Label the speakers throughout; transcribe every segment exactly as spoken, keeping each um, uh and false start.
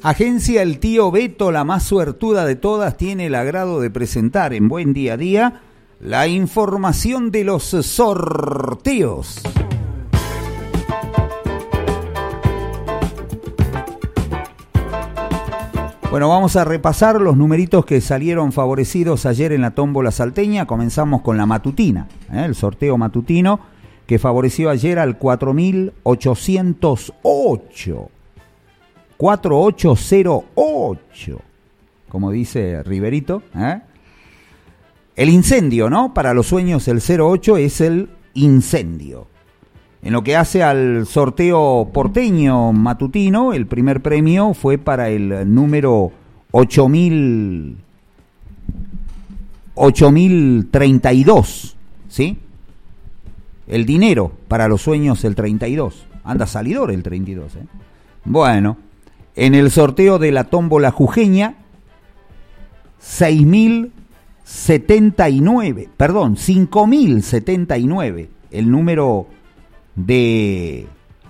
Speaker 1: Agencia El Tío Beto, la más suertuda de todas, tiene el agrado de presentar en Buen Día a Día la información de los sorteos. Bueno, vamos a repasar los numeritos que salieron favorecidos ayer en la tómbola salteña. Comenzamos con la matutina, ¿eh? El sorteo matutino que favoreció ayer al cuatro mil ochocientos ocho. cuatro ocho cero ocho, como dice Riverito, ¿eh? El incendio, ¿no? Para los sueños el cero ocho es el incendio. En lo que hace al sorteo porteño matutino, el primer premio fue para el número ocho mil treinta y dos, ¿sí? El dinero para los sueños el treinta y dos. Anda salidor el treinta y dos, ¿eh? Bueno. En el sorteo de la tómbola jujeña, seis mil setenta y nueve, perdón, cinco mil setenta y nueve, el número de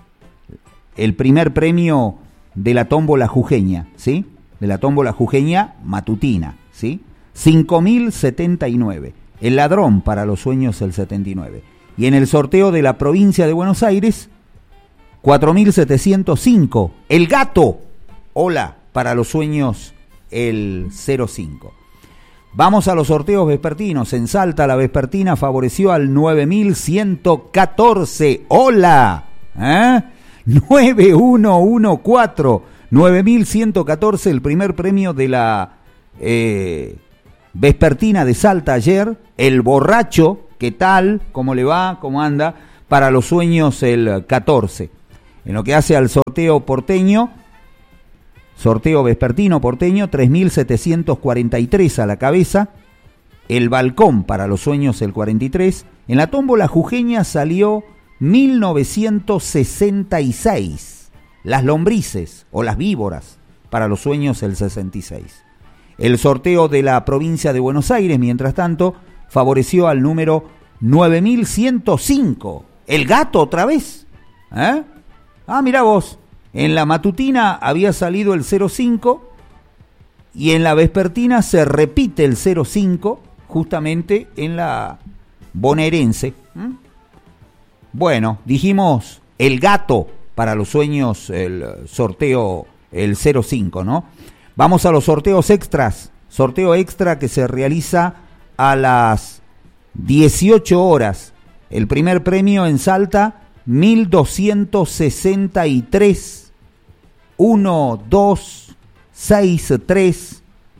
Speaker 1: el primer premio de la tómbola jujeña, ¿sí? De la tómbola jujeña matutina, ¿sí? cinco mil setenta y nueve, el ladrón para los sueños el setenta y nueve. Y en el sorteo de la provincia de Buenos Aires, cuatro mil setecientos cinco, el gato. Hola, para los sueños el cero cinco. Vamos a los sorteos vespertinos. En Salta la vespertina favoreció al nueve mil ciento catorce. Hola, ¿eh? nueve uno uno cuatro. nueve mil ciento catorce, el primer premio de la eh, vespertina de Salta ayer. El borracho, ¿qué tal? ¿Cómo le va? ¿Cómo anda? Para los sueños el catorce. En lo que hace al sorteo porteño, sorteo vespertino porteño, tres mil setecientos cuarenta y tres a la cabeza. El balcón para los sueños el cuarenta y tres. En la tómbola jujeña salió mil novecientos sesenta y seis. Las lombrices o las víboras para los sueños el sesenta y seis. El sorteo de la provincia de Buenos Aires, mientras tanto, favoreció al número nueve mil ciento cinco. El gato otra vez, ¿eh? Ah, mirá vos. En la matutina había salido el cero cinco y en la vespertina se repite el cero cinco justamente en la bonaerense. ¿Mm? Bueno, dijimos el gato para los sueños, el sorteo, el cero cinco, ¿no? Vamos a los sorteos extras. Sorteo extra que se realiza a las dieciocho horas. El primer premio en Salta, mil doscientos sesenta y tres. uno, dos, seis, tres.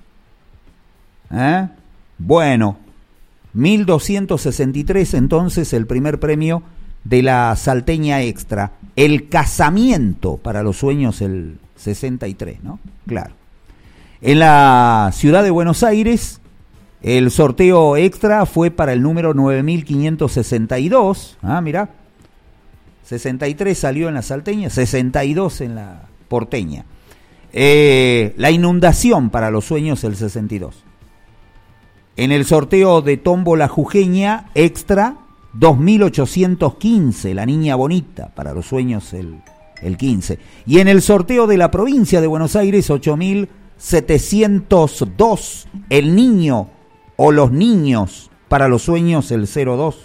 Speaker 1: ¿Eh? Bueno, mil doscientos sesenta y tres entonces el primer premio de la salteña extra. El casamiento para los sueños el sesenta y tres, ¿no? Claro. En la ciudad de Buenos Aires, el sorteo extra fue para el número nueve mil quinientos sesenta y dos. Ah, mirá. sesenta y tres salió en la salteña, sesenta y dos en la porteña. Eh, la inundación para los sueños el sesenta y dos. En el sorteo de tómbola jujeña extra, dos mil ochocientos quince, la niña bonita para los sueños el, el quince. Y en el sorteo de la provincia de Buenos Aires, ocho mil setecientos dos, el niño o los niños para los sueños el cero dos.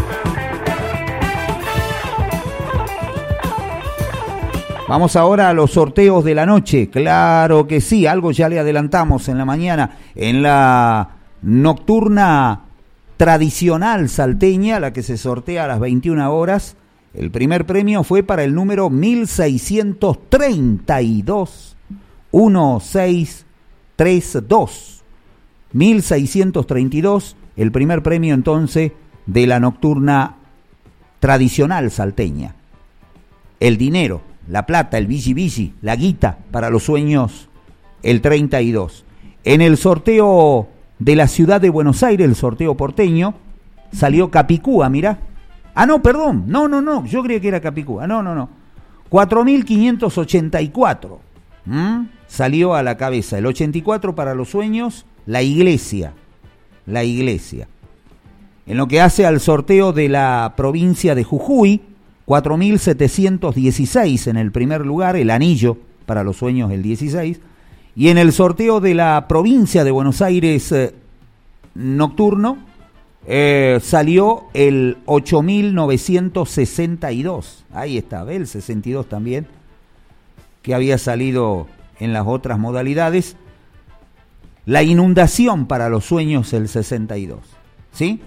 Speaker 1: Vamos ahora a los sorteos de la noche. Claro que sí, algo ya le adelantamos en la mañana. En la nocturna tradicional salteña, la que se sortea a las veintiuna horas, el primer premio fue para el número mil seiscientos treinta y dos. uno seis tres dos. mil seiscientos treinta y dos, el primer premio entonces de la nocturna tradicional salteña. El dinero, la plata, el billi billi, la guita para los sueños, el treinta y dos. En el sorteo de la ciudad de Buenos Aires, el sorteo porteño, salió Capicúa, mirá. Ah, no, perdón, no, no, no, yo creía que era Capicúa, no, no, no. cuatro mil quinientos ochenta y cuatro, ¿Mm? Salió a la cabeza. El ochenta y cuatro para los sueños, la iglesia, la iglesia. En lo que hace al sorteo de la provincia de Jujuy, cuatro mil setecientos dieciséis en el primer lugar, el anillo para los sueños el dieciséis. Y en el sorteo de la provincia de Buenos Aires eh, nocturno eh, salió el ocho mil novecientos sesenta y dos. Ahí está, ¿ve? El sesenta y dos también, que había salido en las otras modalidades. La inundación para los sueños el sesenta y dos, ¿sí?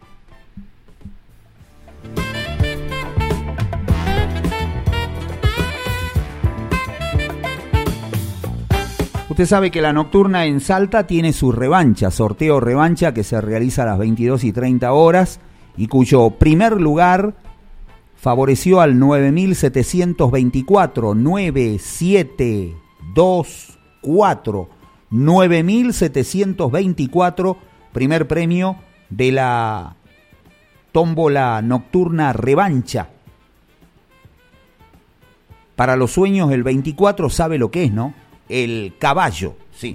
Speaker 1: Usted sabe que la nocturna en Salta tiene su revancha, sorteo revancha que se realiza a las veintidós y treinta horas y cuyo primer lugar favoreció al nueve mil setecientos veinticuatro, nueve siete dos cuatro, nueve mil setecientos veinticuatro, primer premio de la tómbola nocturna revancha. Para los sueños el veinticuatro sabe lo que es, ¿no? El caballo, sí.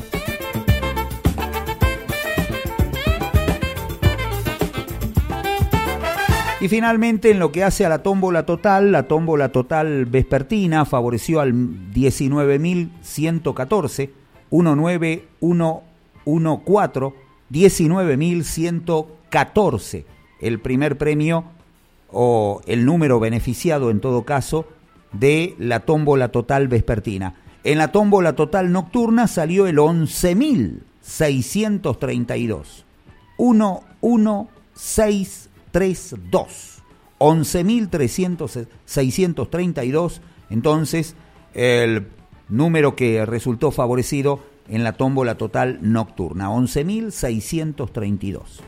Speaker 1: Y finalmente, en lo que hace a la tómbola total, la tómbola total vespertina favoreció al diecinueve mil ciento catorce, diecinueve mil ciento catorce, diecinueve mil ciento catorce, el primer premio o el número beneficiado en todo caso de la tómbola total vespertina. En la tómbola total nocturna salió el once mil seiscientos treinta y dos. once mil seiscientos treinta y dos. once mil seiscientos treinta y dos. Entonces, el número que resultó favorecido en la tómbola total nocturna. once mil seiscientos treinta y dos.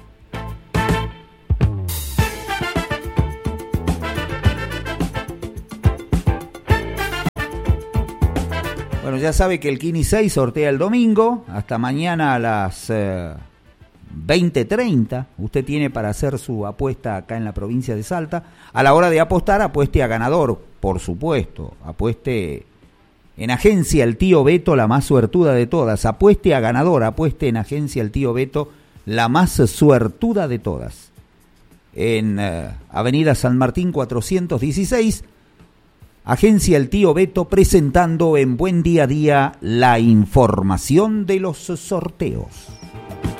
Speaker 1: Bueno, ya sabe que el Kini seis sortea el domingo, hasta mañana a las eh, veinte treinta. Usted tiene para hacer su apuesta acá en la provincia de Salta. A la hora de apostar, apueste a ganador, por supuesto. Apueste en Agencia El Tío Beto, la más suertuda de todas. Apueste a ganador, apueste en Agencia El Tío Beto, la más suertuda de todas. En eh, Avenida San Martín cuatrocientos dieciséis. Agencia El Tío Beto presentando en Buen Día a Día la información de los sorteos.